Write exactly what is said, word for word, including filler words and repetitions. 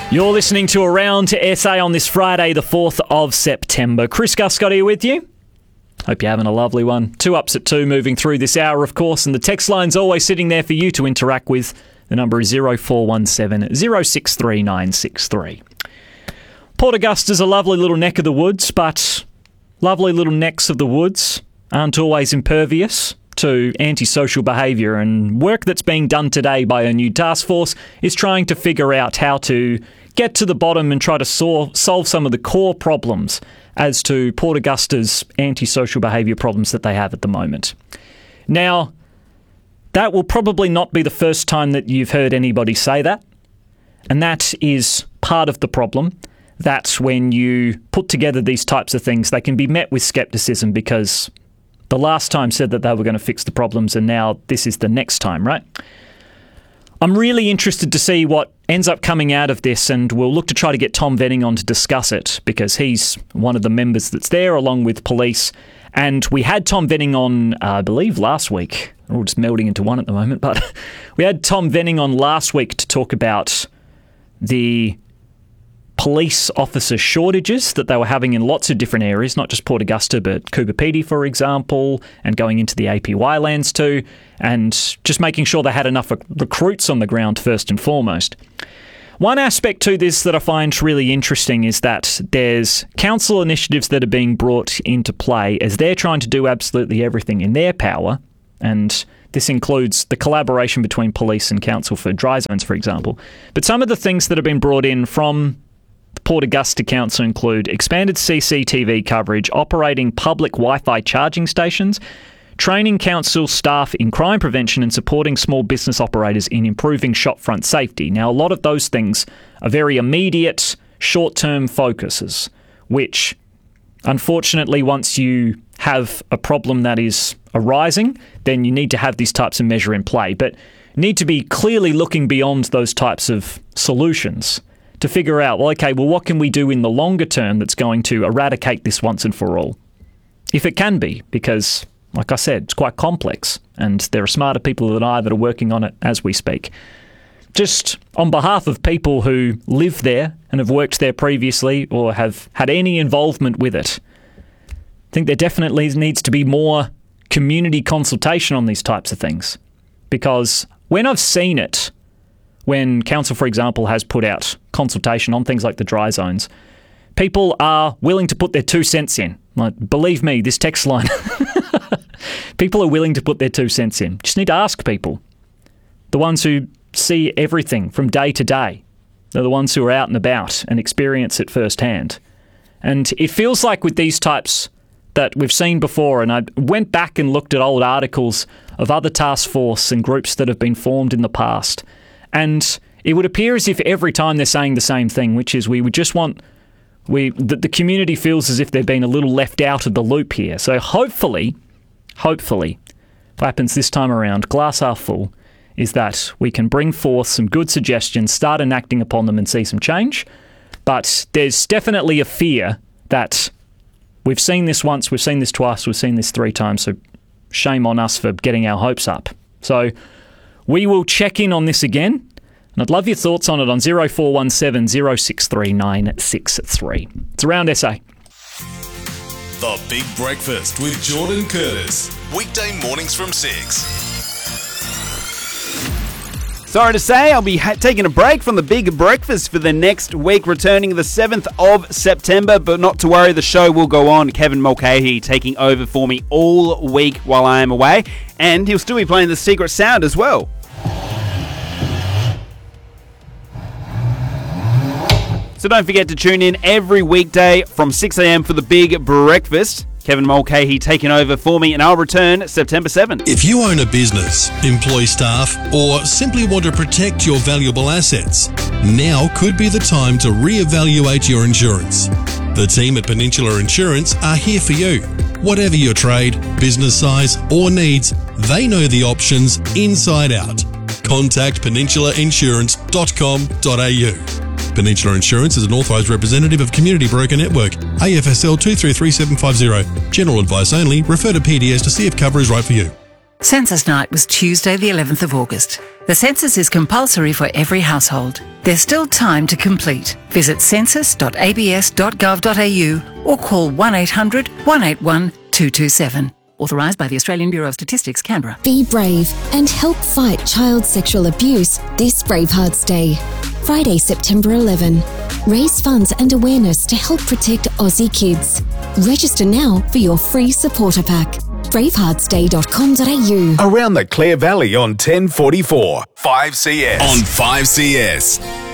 You're listening to Around to S A on this Friday, the fourth of September. Chris Guscott here with you. Hope you're having a lovely one. Two ups at two moving through this hour, of course, and the text line's always sitting there for you to interact with. The number is zero four one seven, zero six three nine six three. Port Augusta's a lovely little neck of the woods, but lovely little necks of the woods aren't always impervious to antisocial behaviour, and work that's being done today by a new task force is trying to figure out how to get to the bottom and try to sol- solve some of the core problems as to Port Augusta's antisocial behaviour problems that they have at the moment. Now, that will probably not be the first time that you've heard anybody say that, and that is part of the problem. That's when you put together these types of things, they can be met with scepticism because the last time said that they were going to fix the problems, and now this is the next time, right? I'm really interested to see what ends up coming out of this, and we'll look to try to get Tom Venning on to discuss it because he's one of the members that's there along with police. And we had Tom Venning on, uh, I believe, last week. We're all just melding into one at the moment, but we had Tom Venning on last week to talk about the police officer shortages that they were having in lots of different areas, not just Port Augusta, but Coober Pedy, for example, and going into the A P Y lands too, and just making sure they had enough recruits on the ground first and foremost. One aspect to this that I find really interesting is that there's council initiatives that are being brought into play as they're trying to do absolutely everything in their power, and this includes the collaboration between police and council for dry zones, for example. But some of the things that have been brought in from Port Augusta Council include expanded C C T V coverage, operating public Wi-Fi charging stations, training council staff in crime prevention, and supporting small business operators in improving shopfront safety. Now, a lot of those things are very immediate, short-term focuses, which, unfortunately, once you have a problem that is arising, then you need to have these types of measure in play. But need to be clearly looking beyond those types of solutions to figure out, well, okay, well, what can we do in the longer term that's going to eradicate this once and for all? If it can be, because, like I said, it's quite complex, and there are smarter people than I that are working on it as we speak. Just on behalf of people who live there and have worked there previously or have had any involvement with it, I think there definitely needs to be more community consultation on these types of things. Because when I've seen it, when council, for example, has put out consultation on things like the dry zones, people are willing to put their two cents in. Like, believe me, this text line, people are willing to put their two cents in. Just need to ask people. The ones who see everything from day to day. They're the ones who are out and about and experience it firsthand. And it feels like with these types that we've seen before, and I went back and looked at old articles of other task force and groups that have been formed in the past, and it would appear as if every time they're saying the same thing, which is we would just want, we the, the community feels as if they've been a little left out of the loop here. So hopefully, hopefully, what happens this time around, glass half full, is that we can bring forth some good suggestions, start enacting upon them and see some change. But there's definitely a fear that we've seen this once, we've seen this twice, we've seen this three times, so shame on us for getting our hopes up. So we will check in on this again, and I'd love your thoughts on it on zero four one seven, zero six three nine six three. It's Around S A. The Big Breakfast with Jordan Curtis. Weekday mornings from six. Sorry to say, I'll be ha- taking a break from the Big Breakfast for the next week, returning the seventh of September, but not to worry, the show will go on. Kevin Mulcahy taking over for me all week while I am away, and he'll still be playing the Secret Sound as well. So don't forget to tune in every weekday from six a.m. for the Big Breakfast. Kevin Mulcahy taking over for me, and I'll return September seventh. If you own a business, employ staff, or simply want to protect your valuable assets, now could be the time to reevaluate your insurance. The team at Peninsula Insurance are here for you. Whatever your trade, business size, or needs, they know the options inside out. Contact peninsula insurance dot com dot a u. Peninsula Insurance is an authorised representative of Community Broker Network, A F S L two three three seven five zero. General advice only. Refer to P D S to see if cover is right for you. Census night was Tuesday the eleventh of August. The census is compulsory for every household. There's still time to complete. Visit census dot a b s dot gov dot a u or call one eight hundred, one eight one, two two seven. Authorised by the Australian Bureau of Statistics, Canberra. Be brave and help fight child sexual abuse this Bravehearts Day. Friday, September eleventh. Raise funds and awareness to help protect Aussie kids. Register now for your free supporter pack. bravehearts day dot com dot a u. Around the Clare Valley on ten forty-four. five C S. On five C S.